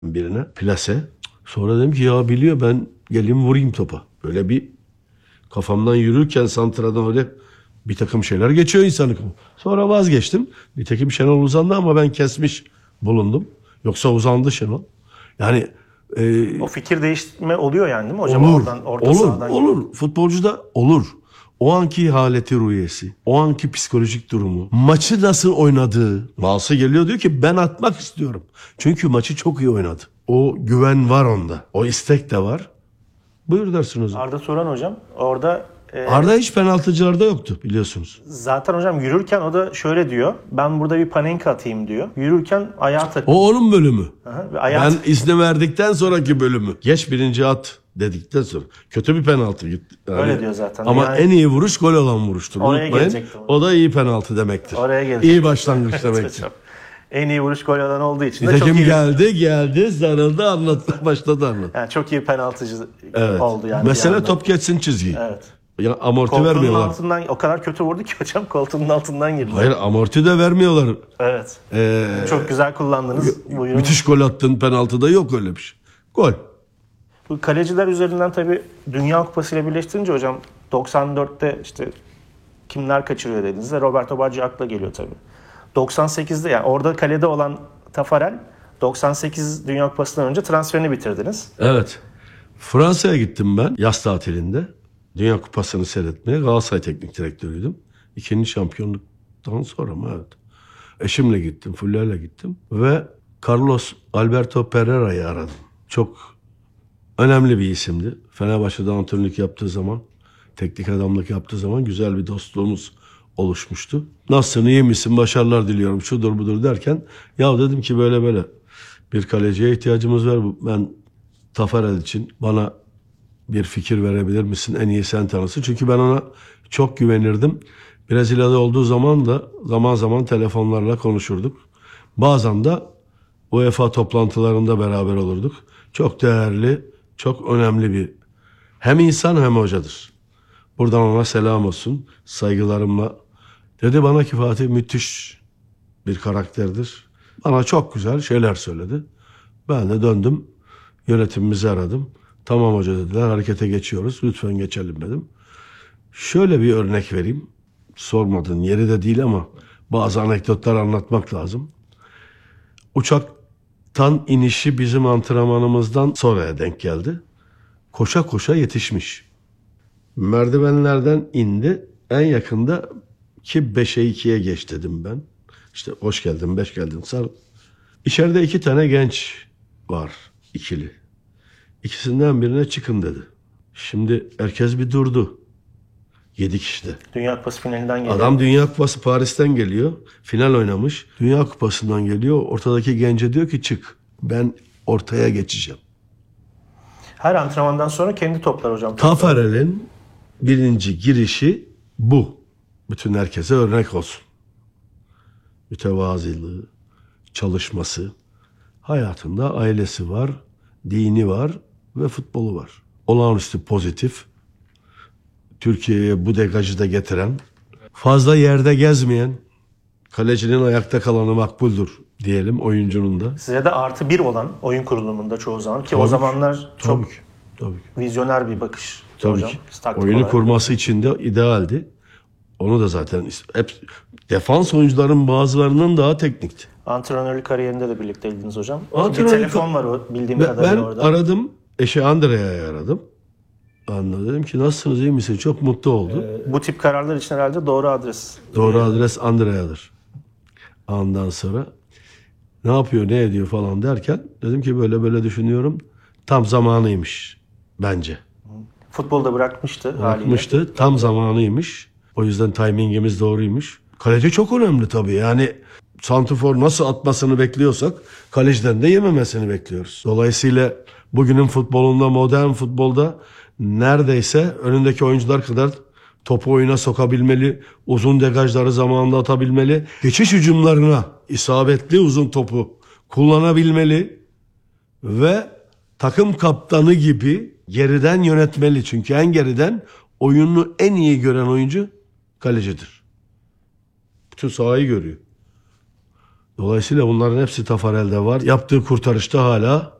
birine plase. Sonra dedim ki ya biliyor ben geleyim vurayım topa. Böyle bir kafamdan yürürken santradan öyle bir takım şeyler geçiyor insanlık. Sonra vazgeçtim. Nitekim Şenol uzandı ama ben kesmiş bulundum. Yoksa uzandı Şenol. Yani O fikir değiştirme oluyor yani değil mi hocam? olur, Oradan, orta olur, sahadan olur. Futbolcuda olur. O anki haleti ruhiyesi, o anki psikolojik durumu, maçı nasıl oynadığı. Bazısı geliyor diyor ki ben atmak istiyorum. Çünkü maçı çok iyi oynadı. O güven var onda. O istek de var. Buyur dersiniz. Arda Turan hocam orada Arda hiç penaltıcılarda yoktu biliyorsunuz. zaten hocam yürürken o da şöyle diyor. Ben burada bir panenka atayım diyor. Yürürken ayağa takıyor. O onun bölümü. Ayağa Ben izni verdikten sonraki bölümü. Geç birinci at dedikten sonra. Kötü bir penaltı gitti. Yani, Öyle diyor zaten. Ama Yani- en iyi vuruş gol olan vuruştur. Oraya Unutmayın. gelecektim. O da iyi penaltı demektir. Oraya gelecektim. İyi başlangıç demektir. Hocam. En iyi vuruş gol alan olduğu için de çok Nitekim iyi. geldi sarıldı anlattı başladı anlat. Yani çok iyi penaltıcı Evet. oldu yani. Mesele bir anda. top geçsin çizgiyi. Evet. Ya amorti Koltuğunun vermiyorlar. altından o kadar kötü vurdu ki hocam koltuğunun altından girdi. Hayır amorti de vermiyorlar. Evet. Çok güzel kullandınız. Buyurun. Müthiş gol attın penaltıda yok öyle bir şey. Gol. Bu kaleciler üzerinden tabii Dünya Kupası ile birleştirince hocam 94'te işte kimler kaçırıyor dediğinizde Roberto Baggio akla geliyor tabii. 98'de yani orada kalede olan Tafarel 98 Dünya Kupası'ndan önce transferini bitirdiniz. Evet. Fransa'ya gittim ben yaz tatilinde. Dünya Kupası'nı seyretmeye. Galatasaray Teknik Direktörüydüm. İkinci şampiyonluktan sonra mı? Evet. Eşimle gittim, Fulya'yla gittim. Ve Carlos Alberto Pereira'yı aradım. Çok önemli bir isimdi. Fenerbahçe'de antrenörlük yaptığı zaman, teknik adamlık yaptığı zaman güzel bir dostluğumuz oluşmuştu. Nasılsın, iyi misin, başarılar diliyorum, şudur budur derken ya dedim ki böyle böyle bir kaleciye ihtiyacımız var. Ben Tafarel için bana bir fikir verebilir misin? En iyi sen tanısın. Çünkü ben ona çok güvenirdim. Brezilya'da olduğu zaman da zaman zaman telefonlarla konuşurduk. Bazen de UEFA toplantılarında beraber olurduk. Çok değerli, çok önemli bir hem insan hem hocadır. Buradan ona selam olsun. Saygılarımla. Dedi bana ki Fatih müthiş bir karakterdir. Bana çok güzel şeyler söyledi. Ben de döndüm. Yönetimimizi aradım. Tamam hoca dediler harekete geçiyoruz. Lütfen geçelim dedim. Şöyle bir örnek vereyim. Sormadın yeri de değil ama bazı anekdotlar anlatmak lazım. Uçaktan inişi bizim antrenmanımızdan sonraya denk geldi. Koşa koşa yetişmiş. Merdivenlerden indi. En yakında ki 5'e 2'ye geç dedim ben. İşte hoş geldin, 5 geldin sar. İçeride 2 tane genç var ikili. İkisinden birine çıkın dedi. Şimdi herkes bir durdu. 7 kişi de. Dünya Kupası finalinden geliyor. Adam Dünya Kupası Paris'ten geliyor. Final oynamış. Dünya Kupası'ndan geliyor. Ortadaki gence diyor ki çık. Ben ortaya geçeceğim. Her antrenmandan sonra kendi toplar hocam. Tafarel'in birinci girişi bu. Bütün herkese örnek olsun. Mütevazılığı, çalışması, hayatında ailesi var, dini var ve futbolu var. Olağanüstü pozitif, Türkiye'ye bu degajı da getiren, fazla yerde gezmeyen, kalecinin ayakta kalanı makbuldür diyelim oyuncunun da. Size de artı bir olan oyun kurulumunda çoğu zaman ki Tabii o ki. zamanlar çok Tabii ki. vizyoner bir bakış Tabii hocam. ki. Taktik Oyunu olarak. kurması için de idealdi. Onu da zaten hep defans oyuncuların bazılarının daha teknikti. Antrenörlük kariyerinde de birlikteydiniz hocam. Antrenörlük- Bir telefon var o bildiğim kadarıyla Ben orada. aradım. Eşi Andrea'yı aradım. Dedim ki nasılsınız iyi misiniz? Çok mutlu oldu. Bu tip kararlar için herhalde doğru adres. Doğru adres Andrea'dır. Ondan sonra ne yapıyor ne ediyor falan derken dedim ki böyle böyle düşünüyorum. Tam zamanıymış bence. Futbolu da bırakmıştı haliyle. Bırakmıştı. Tam zamanıymış. O yüzden timingimiz doğruymuş. Kaleci çok önemli tabii. Yani santrfor nasıl atmasını bekliyorsak kaleciden de yememesini bekliyoruz. Dolayısıyla bugünün futbolunda, modern futbolda neredeyse önündeki oyuncular kadar topu oyuna sokabilmeli, uzun degajları zamanında atabilmeli, geçiş hücumlarına isabetli uzun topu kullanabilmeli ve takım kaptanı gibi geriden yönetmeli. Çünkü en geriden oyununu en iyi gören oyuncu kalecidir. Bütün sahayı görüyor. Dolayısıyla bunların hepsi Tafarel'de var. Yaptığı kurtarışta hala